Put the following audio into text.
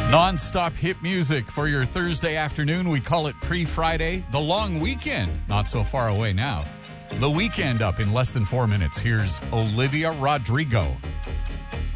Non-stop hit music for your Thursday afternoon. We call it pre-Friday. The long weekend, not so far away now. The weekend up in less than 4 minutes. Here's Olivia Rodrigo.